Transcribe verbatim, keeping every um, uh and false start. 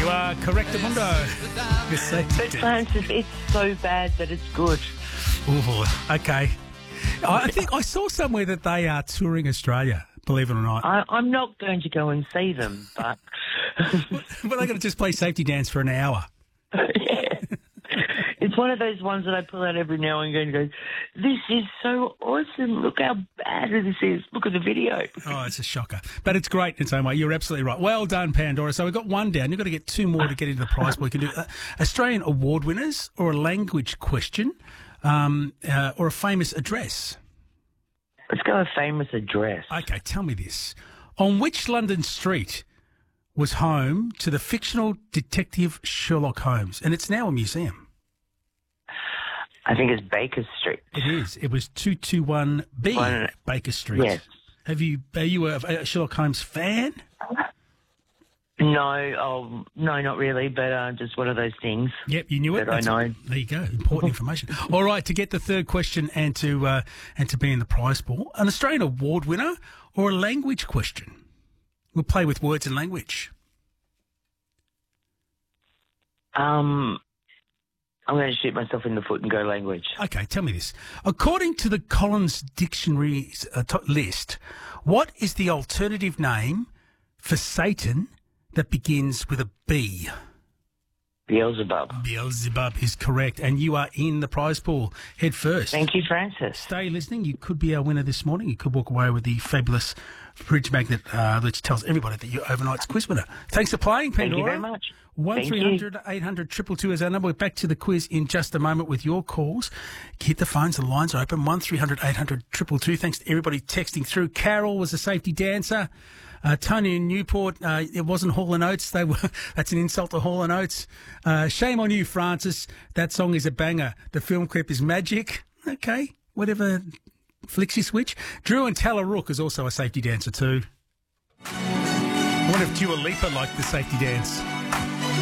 are correct, Amundo. Yes, safety But Francis, it's so bad that it's good. Ooh, okay. I I think I saw somewhere that they are touring Australia, believe it or not. I, I'm not going to go and see them, but But they're going to just play safety dance for an hour. yeah. It's one of those ones that I pull out every now and again and go, this is so awesome. Look how bad this is. Look at the video. Oh, it's a shocker. But it's great in its own way. You're absolutely right. Well done, Pandora. So we've got one down. You've got to get two more to get into the prize pool. You can do uh, Australian award winners or a language question um, uh, or a famous address. Let's go a famous address. Okay, tell me this. On which London street was home to the fictional detective Sherlock Holmes? And it's now a museum. I think it's Baker Street. It is. It was two two one B One- Baker Street. Yes. Have you? Are you a, a Sherlock Holmes fan? No, oh, no, not really, but uh, just one of those things. Yep, you knew it. That I know. There you go. Important information. All right, to get the third question and to uh, and to be in the prize pool, an Australian award winner or a language question. We'll play with words and language. Um, I'm going to shoot myself in the foot and go language. Okay, tell me this. According to the Collins Dictionary's uh, top list, what is the alternative name for Satan that begins with a B? Beelzebub. Beelzebub is correct, and you are in the prize pool. Head first. Thank you, Francis. Stay listening. You could be our winner this morning. You could walk away with the fabulous fridge magnet, uh, which tells everybody that you're overnight's quiz winner. Thanks for playing, Thank Pandora. you very much. one Thank three hundred eight hundred two two two is our number. We're back to the quiz in just a moment with your calls. Hit the phones. The lines are open. one three hundred eight hundred two two two. Thanks to everybody texting through. Carol was a safety dancer. Uh, Tony in Newport, uh, it wasn't Hall and Oates. They were, that's an insult to Hall and Oates. Uh, shame on you, Francis. That song is a banger. The film clip is magic. Okay, whatever flicks you switch. Drew and Tallarook is also a safety dancer too. I wonder if Dua Lipa liked the safety dance.